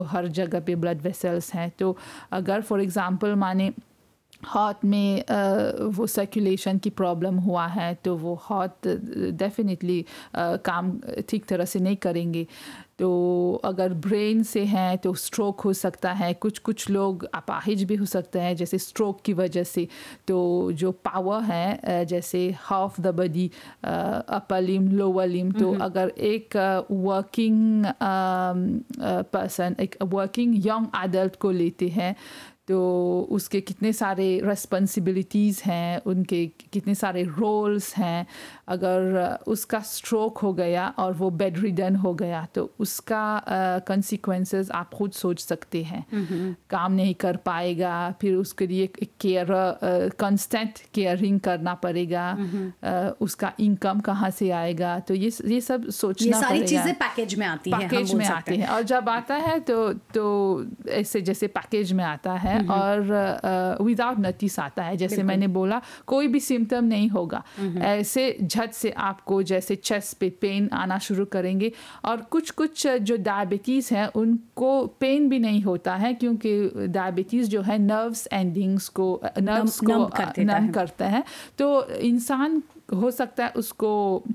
हर जगह पे blood vessels हैं। तो अगर फॉर एग्ज़ाम्पल माने हार्ट में वो सर्कुलेशन की प्रॉब्लम हुआ है तो वो हार्ट डेफिनेटली काम ठीक तरह से नहीं करेंगे। तो अगर ब्रेन से हैं तो स्ट्रोक हो सकता है, कुछ कुछ लोग अपाहिज भी हो सकते हैं जैसे स्ट्रोक की वजह से। तो जो पावर है जैसे half the body, upper Liam lower limb, तो अगर एक वर्किंग पर्सन, एक वर्किंग यंग एडल्ट को लेते हैं तो उसके कितने सारे रिस्पॉन्सिबिलिटीज़ हैं, उनके कितने सारे रोल्स हैं। अगर उसका स्ट्रोक हो गया और वो बेड रिडन हो गया तो उसका कंसिक्वेंसेस आप खुद सोच सकते हैं। काम नहीं कर पाएगा, फिर उसके लिए केयर, कांस्टेंट केयरिंग करना पड़ेगा, उसका इनकम कहाँ से आएगा। तो ये सब सोचना पड़ेगा। ये सारी चीज़ें पैकेज में आती हैं, पैकेज में आते हैं। और जब आता है तो ऐसे जैसे पैकेज में आता है और विदाउट नोटिस आता है। जैसे मैंने बोला कोई भी सिम्टम नहीं होगा, ऐसे झट से आपको जैसे चेस्ट पे पेन आना शुरू करेंगे। और कुछ जो डायबिटीज़ हैं उनको पेन भी नहीं होता है, क्योंकि डायबिटीज़ जो है नर्व्स एंडिंग्स को नम करता है। तो इंसान हो सकता है उसको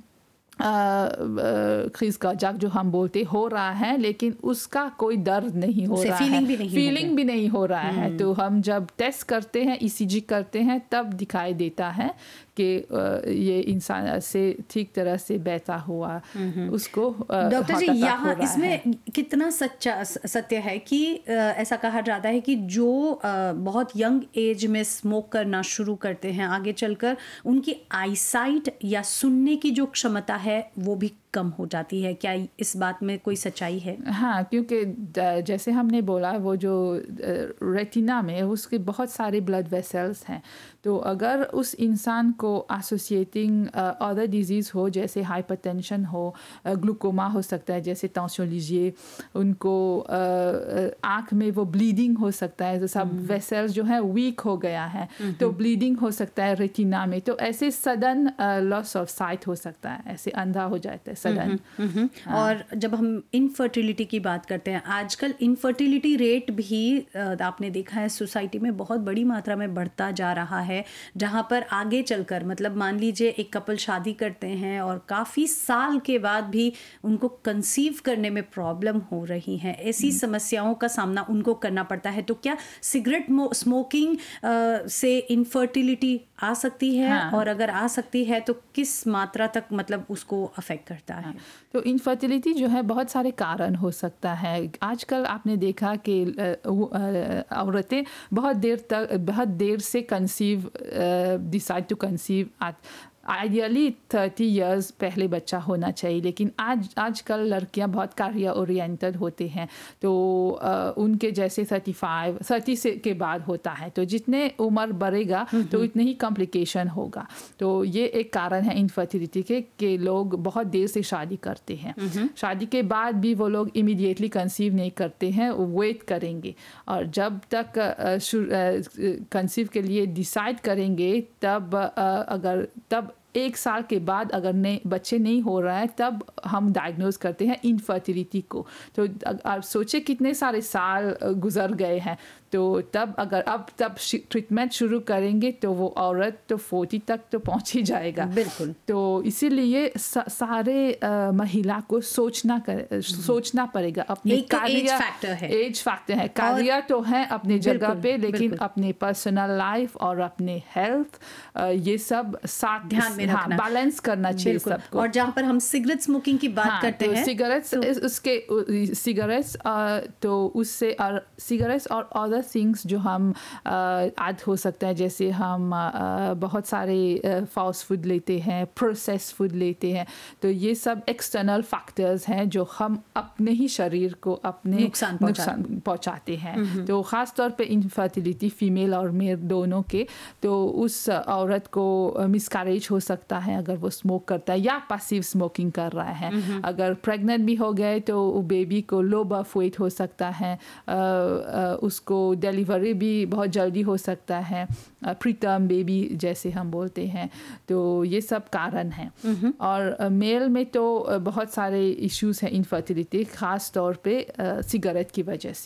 खीस का जाग जो हम बोलते हो रहा है, लेकिन उसका कोई दर्द नहीं हो रहा है, फीलिंग भी नहीं हो रहा है। तो हम जब टेस्ट करते हैं, ईसीजी करते हैं, तब दिखाई देता है कि ये इंसान से ठीक तरह से बहता हुआ उसको। डॉक्टर जी, यहाँ इसमें कितना सत्य है कि ऐसा कहा जाता है कि जो बहुत यंग एज में स्मोक करना शुरू करते हैं, आगे चलकर उनकी आईसाइट या सुनने की जो क्षमता है वो भी कम हो जाती है। क्या इस बात में कोई सच्चाई है? हाँ, क्योंकि जैसे हमने बोला वो जो रेटिना में उसके बहुत सारे ब्लड वेसल्स हैं। तो अगर उस इंसान को एसोसिएटिंग अदर डिजीज़ हो, जैसे हाइपरटेंशन हो, ग्लूकोमा हो सकता है, जैसे टेंशन लीजिए, उनको आँख में वो ब्लीडिंग हो सकता है, तो सब वेसल्स जो है वीक हो गया है, तो ब्लीडिंग हो सकता है रेटिना में। तो ऐसे सडन लॉस ऑफ साइट हो सकता है, ऐसे अंधा हो जाता है सडन। और जब हम इनफर्टिलिटी की बात करते हैं, आजकल इनफर्टिलिटी रेट भी आपने देखा है सोसाइटी में बहुत बड़ी मात्रा में बढ़ता जा रहा है, जहाँ पर आगे चलकर मतलब मान लीजिए एक कपल शादी करते हैं और काफ़ी साल के बाद भी उनको कंसीव करने में प्रॉब्लम हो रही है। ऐसी समस्याओं का सामना उनको करना पड़ता है। तो क्या सिगरेट स्मोकिंग से इनफर्टिलिटी आ सकती है? हाँ। और अगर आ सकती है तो किस मात्रा तक मतलब उसको अफेक्ट करता है? तो इनफर्टिलिटी जो है बहुत सारे कारण हो सकता है। आजकल आपने देखा कि औरतें बहुत देर से conceive decide to conceive. Ideally 30 years पहले बच्चा होना चाहिए, लेकिन आजकल लड़कियां बहुत करियर ओरिएंटेड होते हैं, तो उनके जैसे 30 से के बाद होता है। तो जितने उम्र बढ़ेगा तो इतने ही कॉम्प्लिकेशन होगा। तो ये एक कारण है इनफर्टिलिटी के लोग बहुत देर से शादी करते हैं। शादी के बाद भी वो लोग इमीडिएटली कंसीव नहीं करते हैं, वेट करेंगे, और जब तक कंसीव के लिए डिसाइड करेंगे तब 1 साल के बाद अगर बच्चे नहीं हो रहा है तब हम डायग्नोज करते हैं इनफर्टिलिटी को। तो आप सोचे कितने सारे साल गुजर गए हैं। तो तब ट्रीटमेंट शुरू करेंगे तो वो औरत तो 40 तक तो पहुंच ही जाएगा। बिल्कुल। तो इसीलिए सारे महिला को सोचना पड़ेगा। अपने एज फैक्टर है, कार्य तो है अपने जगह पे, लेकिन अपने पर्सनल लाइफ और अपने हेल्थ ये सब साथ ध्यान में रखना, बैलेंस करना चाहिए सबको। और जहाँ पर हम सिगरेट स्मोकिंग की बात करते हैं, सिगरेट्स और अदर थिंग्स जो हम ऐड हो सकता है, जैसे हम बहुत सारे फास्ट फूड लेते हैं, प्रोसेस फूड लेते हैं, तो ये सब एक्सटर्नल फैक्टर्स हैं जो हम अपने ही शरीर को अपने नुकसान पहुंचाते हैं। तो ख़ास तौर पे इनफर्टिलिटी फीमेल और मेल दोनों के, तो उस औरत को मिसकैरेज हो सकता है अगर वो स्मोक करता है या पैसिव स्मोकिंग कर रहा है। अगर प्रेग्नेंट भी हो गए तो बेबी को लो बर्थ वेट हो सकता है, उसको डिलीवरी भी बहुत जल्दी हो सकता है, प्रीटर्म बेबी जैसे हम बोलते हैं, तो ये सब कारण हैं। और मेल में तो बहुत सारे इश्यूज हैं इनफर्टिलिटी, ख़ास तौर पे सिगरेट की वजह से।